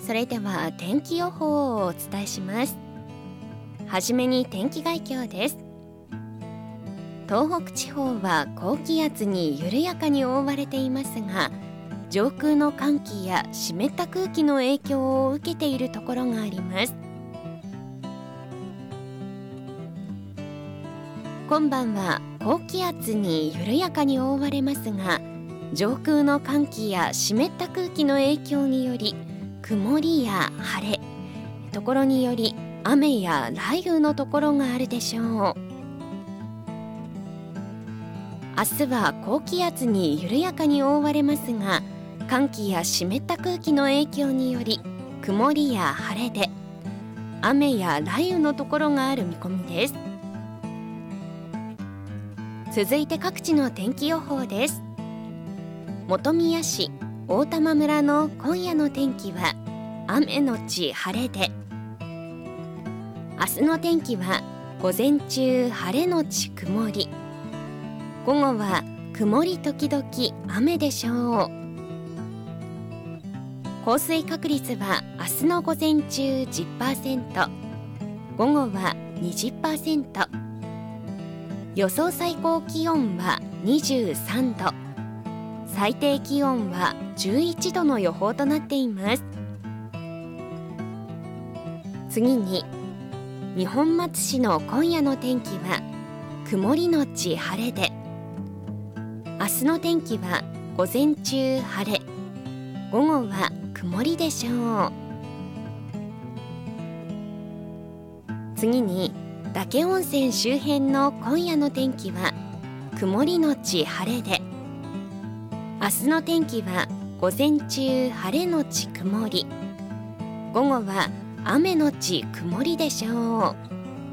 それでは天気予報をお伝えします。はじめに天気概況です。東北地方は高気圧に緩やかに覆われていますが、上空の寒気や湿った空気の影響を受けているところがあります。今晩は高気圧に緩やかに覆われますが、上空の寒気や湿った空気の影響により曇りや晴れ、ところにより雨や雷雨のところがあるでしょう。明日は高気圧に緩やかに覆われますが、寒気や湿った空気の影響により曇りや晴れで雨や雷雨のところがある見込みです。続いて各地の天気予報です。本宮市大玉村の今夜の天気は雨のち晴れで、明日の天気は午前中晴れのち曇り、午後は曇り時々雨でしょう。降水確率は明日の午前中 10%、 午後は 20%、 予想最高気温は23度、最低気温は11度の予報となっています。次に二本松市の今夜の天気は曇りのち晴れで、明日の天気は午前中晴れ、午後は曇りでしょう。次に嶽温泉周辺の今夜の天気は曇りのち晴れで、明日の天気は午前中晴れのち曇り、午後は雨のち曇りでしょう。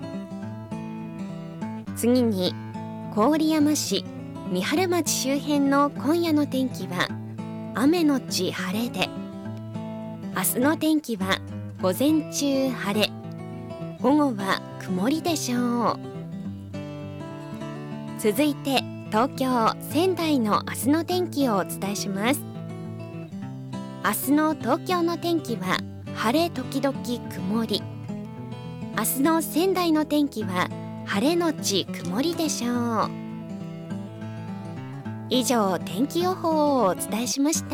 次に郡山市三春町周辺の今夜の天気は雨のち晴れで、明日の天気は午前中晴れ、午後は曇りでしょう。続いて東京、仙台の明日の天気をお伝えします。明日の東京の天気は晴れ時々曇り、明日の仙台の天気は晴れのち曇りでしょう。以上、天気予報をお伝えしました。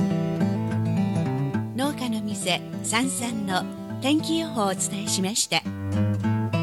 農家の店さんさんの天気予報をお伝えしました。